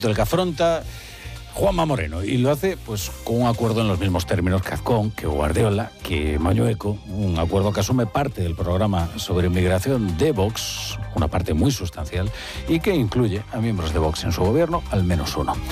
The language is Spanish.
del que afronta Juanma Moreno, y lo hace pues con un acuerdo en los mismos términos que Azcón, que Guardiola, que Mañueco, un acuerdo que asume parte del programa sobre inmigración de Vox, una parte muy sustancial, y que incluye a miembros de Vox en su gobierno, al menos uno.